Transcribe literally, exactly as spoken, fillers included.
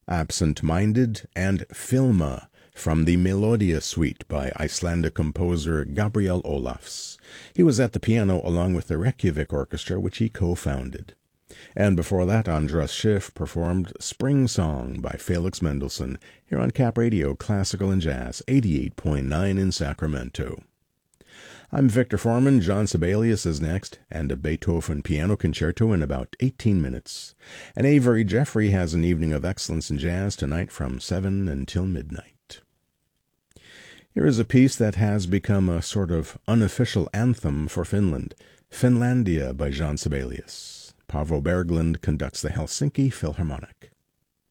Absent-Minded, and Filma from the Melodia Suite by Icelandic composer Gabriel Olafs. He was at the piano along with the Reykjavik Orchestra, which he co-founded. And before that, Andras Schiff performed Spring Song by Felix Mendelssohn here on Cap Radio, Classical and Jazz, eighty-eight point nine in Sacramento. I'm Victor Foreman. John Sibelius is next, and a Beethoven piano concerto in about eighteen minutes. And Avery Jeffrey has an evening of excellence in jazz tonight from seven until midnight. Here is a piece that has become a sort of unofficial anthem for Finland, Finlandia by John Sibelius. Paavo Berglund conducts the Helsinki Philharmonic.